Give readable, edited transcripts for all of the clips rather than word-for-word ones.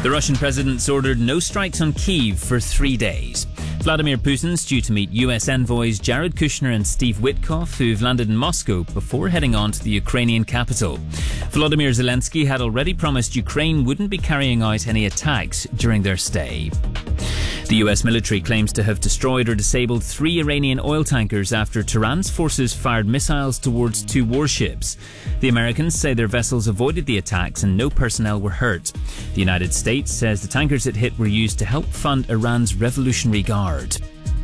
The Russian president's ordered no strikes on Kyiv for 3 days. Vladimir Putin's due to meet US envoys Jared Kushner and Steve Witkoff, who've landed in Moscow before heading on to the Ukrainian capital. Volodymyr Zelensky had already promised Ukraine wouldn't be carrying out any attacks during their stay. The US military claims to have destroyed or disabled 3 Iranian oil tankers after Tehran's forces fired missiles towards 2 warships. The Americans say their vessels avoided the attacks and no personnel were hurt. The United States says the tankers it hit were used to help fund Iran's Revolutionary Guard.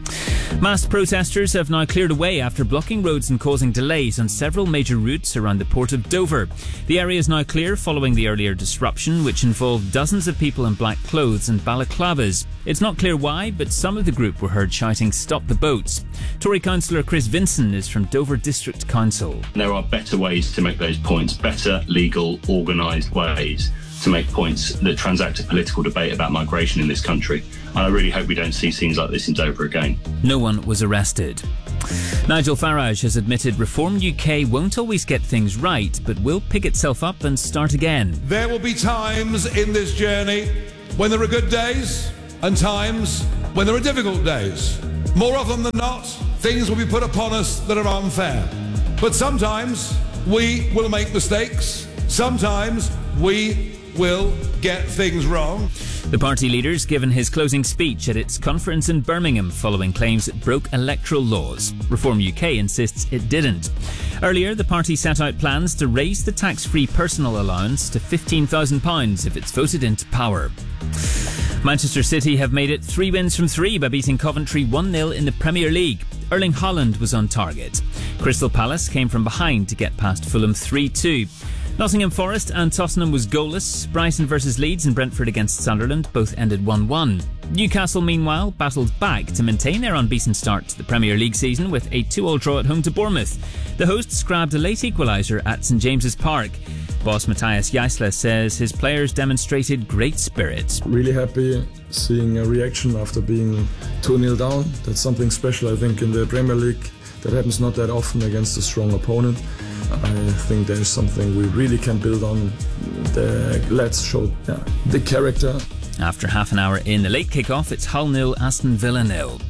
Masked protesters have now cleared away after blocking roads and causing delays on several major routes around the port of Dover. The area is now clear following the earlier disruption, which involved dozens of people in black clothes and balaclavas. It's not clear why, but some of the group were heard shouting, "Stop the boats." Tory councillor Chris Vinson is from Dover District Council. There are better ways to make those points, better, legal, organised ways to make points that transact a political debate about migration in this country. And I really hope we don't see scenes like this in Dover again. No one was arrested. Nigel Farage has admitted Reform UK won't always get things right, but will pick itself up and start again. There will be times in this journey when there are good days and times when there are difficult days. More often than not, things will be put upon us that are unfair. But sometimes we will make mistakes. Sometimes we will get things wrong. The party leader's given his closing speech at its conference in Birmingham following claims it broke electoral laws. Reform UK insists it didn't. Earlier, the party set out plans to raise the tax-free personal allowance to £15,000 if it's voted into power. Manchester City have made it 3 wins from 3 by beating Coventry 1-0 in the Premier League. Erling Haaland was on target. Crystal Palace came from behind to get past Fulham 3-2. Nottingham Forest and Tottenham was goalless. Brighton versus Leeds and Brentford against Sunderland both ended 1-1. Newcastle, meanwhile, battled back to maintain their unbeaten start to the Premier League season with a 2-2 draw at home to Bournemouth. The hosts grabbed a late equaliser at St James's Park. Boss Matthias Jaisler says his players demonstrated great spirit. Really happy seeing a reaction after being 2-0 down. That's something special, I think, in the Premier League. That happens not that often against a strong opponent. I think there's something we really can build on. The lads showed the character. After half an hour in the late kick-off, it's Hull 0, Aston Villa 0.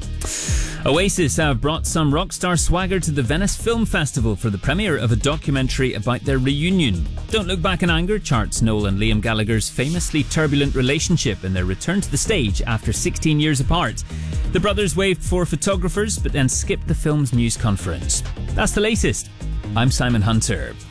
Oasis have brought some rock star swagger to the Venice Film Festival for the premiere of a documentary about their reunion. Don't Look Back in Anger charts Noel and Liam Gallagher's famously turbulent relationship and their return to the stage after 16 years apart. The brothers waved for photographers but then skipped the film's news conference. That's the latest. I'm Simon Hunter.